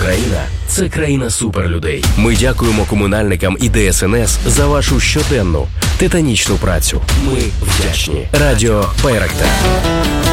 Україна – це країна суперлюдей. Ми дякуємо комунальникам і ДСНС за вашу щоденну, титанічну працю. Ми вдячні. Радіо Байрактар.